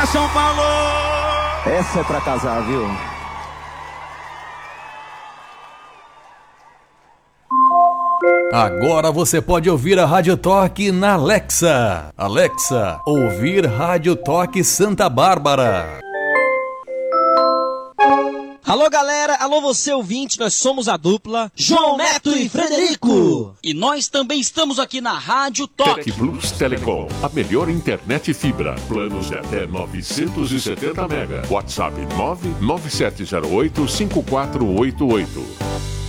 São Paulo! Essa é pra casar, viu? Agora você pode ouvir a Rádio Toque na Alexa. Alexa, ouvir Rádio Toque Santa Bárbara. Alô galera, alô você ouvinte, nós somos a dupla João Neto e Frederico. E nós também estamos aqui na Rádio Toque. Tec Plus Telecom, a melhor internet fibra. Planos de até 970 mega. WhatsApp 997085488.